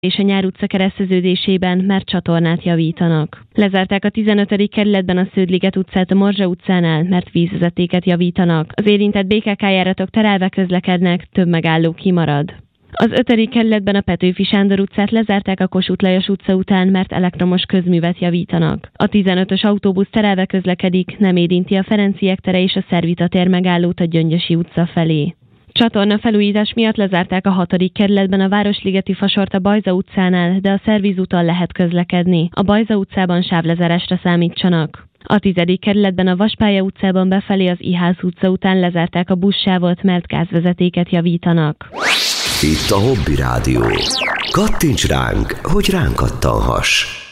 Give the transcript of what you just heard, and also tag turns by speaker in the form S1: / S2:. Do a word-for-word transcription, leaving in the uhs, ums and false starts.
S1: és a Nyár utca kereszteződésében, mert csatornát javítanak. Lezárták a tizenötödik kerületben a Sződliget utcát a Morzsa utcánál, mert vízvezetéket javítanak. Az érintett bé ká ká járatok terelve közlekednek, több megálló kimarad. Az ötödik kerületben a Petőfi Sándor utcát lezárták a Kossuth Lajos utca után, mert elektromos közművet javítanak. A tizenötös autóbusz terelve közlekedik, nem érinti a Ferenciek tere és a Szervita tér megállót a Gyöngyösi utca felé. Csatorna felújítás miatt lezárták a hatodik kerületben a Városligeti Fasort a Bajza utcánál, de a szervízúton lehet közlekedni. A Bajza utcában sávlezárásra számítsanak. A tizedik kerületben a Vaspálya utcában befelé az Iház utca után lezárták a buszsávot, mert gázvezetéket javítanak.
S2: Itt a Hobby Rádió. Kattints ránk, hogy ránk kattanhass!